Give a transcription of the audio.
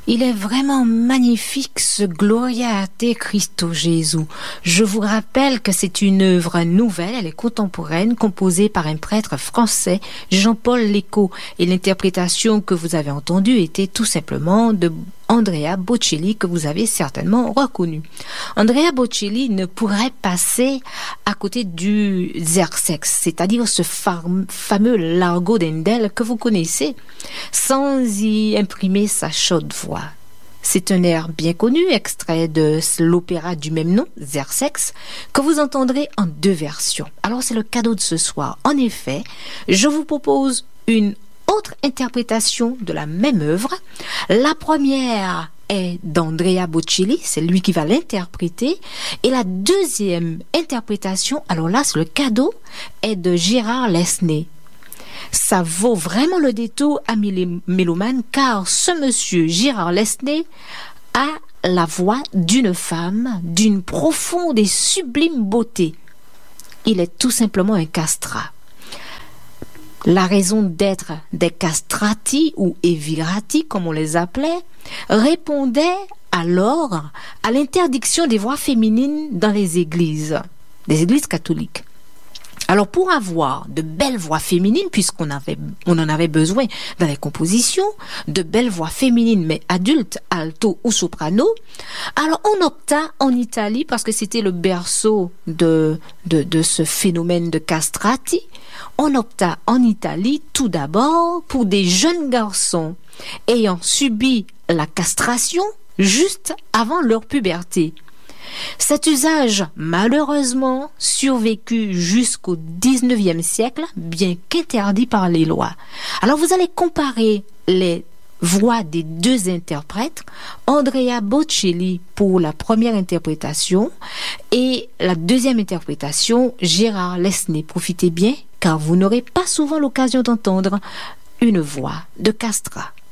Il est vraiment magnifique ce Gloria a te Christo Jésus. Je vous rappelle que c'est une œuvre nouvelle, elle est contemporaine, composée par un prêtre français, Jean-Paul Lécaud. Et l'interprétation que vous avez entendue était tout simplement de Andrea Bocelli, que vous avez certainement reconnu. Andrea Bocelli ne pourrait passer à côté du Zersex, c'est-à-dire ce fameux Largo d'Endel que vous connaissez, sans y imprimer sa chaude voix. C'est un air bien connu, extrait de l'opéra du même nom, Zersex, que vous entendrez en 2 versions. Alors c'est le cadeau de ce soir. En effet, je vous propose une autre interprétation de la même œuvre. La première est d'Andrea Bocelli, c'est lui qui va l'interpréter, et la deuxième interprétation, alors là c'est le cadeau, est de Gérard Lesnay. Ça vaut vraiment le détour, amis les mélomanes, car ce monsieur Gérard Lesnay a la voix d'une femme d'une profonde et sublime beauté. Il est tout simplement un castrat. La raison d'être des castrati ou evirati, comme on les appelait, répondait alors à l'interdiction des voix féminines dans les églises catholiques. Alors pour avoir de belles voix féminines, puisqu'on en avait besoin dans les compositions, de belles voix féminines mais adultes, alto ou soprano, alors on opta en Italie, parce que c'était le berceau de ce phénomène de castrati, on opta en Italie tout d'abord pour des jeunes garçons ayant subi la castration juste avant leur puberté. Cet usage, malheureusement, survécut jusqu'au 19e siècle, bien qu'interdit par les lois. Alors vous allez comparer les voix des 2 interprètes, Andrea Bocelli pour la première interprétation et la deuxième interprétation, Gérard Lesnay. Profitez bien, car vous n'aurez pas souvent l'occasion d'entendre une voix de castrat.